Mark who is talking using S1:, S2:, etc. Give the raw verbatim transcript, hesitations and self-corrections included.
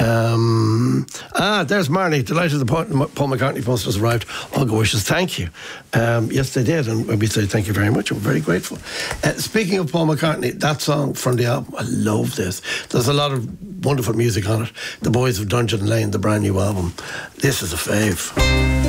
S1: Um, ah, there's Marnie. Delighted the Paul Paul McCartney post has arrived. All good wishes. Thank you. Um, yes, they did, and we say thank you very much. We're very grateful. Uh, speaking of Paul McCartney, that song from the album, I love this. There's a lot of wonderful music on it. The Boys of Dungeon Lane, the brand new album. This is a fave.